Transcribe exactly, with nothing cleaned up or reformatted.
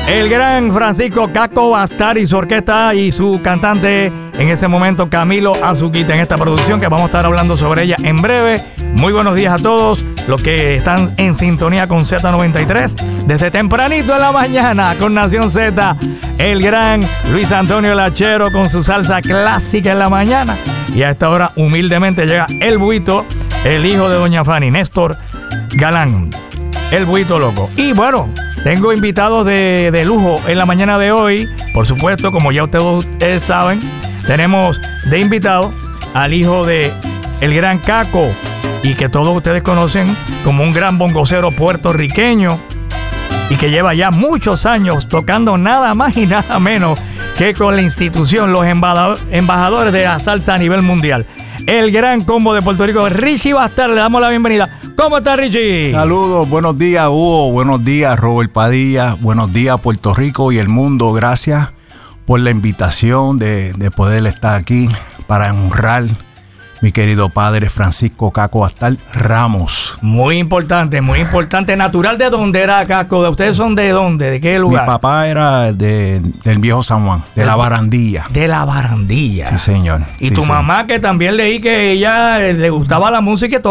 El gran Francisco Caco Bastar y su orquesta y su cantante en ese momento Camilo Azuquita en esta producción que vamos a estar hablando sobre ella en breve. Muy buenos días a todos los que están en sintonía con Z noventa y tres desde tempranito en la mañana con Nación Z. El gran Luis Antonio Lachero con su salsa clásica en la mañana. Y a esta hora humildemente llega el Buito, el hijo de doña Fanny, Néstor Galán, el Buito loco. Y bueno, tengo invitados de, de lujo en la mañana de hoy. Por supuesto, como ya ustedes, ustedes saben, tenemos de invitado al hijo de el gran Caco, y que todos ustedes conocen como un gran bongocero puertorriqueño y que lleva ya muchos años tocando nada más y nada menos que con la institución, los embajadores de la salsa a nivel mundial. El gran combo de Puerto Rico, Richie Bastar, le damos la bienvenida. ¿Cómo está, Richie? Saludos, buenos días, Hugo, buenos días, Robert Padilla, buenos días, Puerto Rico y el mundo. Gracias por la invitación de, de poder estar aquí para honrar mi querido padre Francisco Caco Bastar Ramos. Muy importante, muy importante. ¿Natural de dónde era Caco? ¿Ustedes son de dónde? ¿De qué lugar? Mi papá era de, del viejo San Juan, de la Barandilla. De la Barandilla. Sí, señor. Y sí, tu sí. mamá, que también leí que ella le gustaba la música y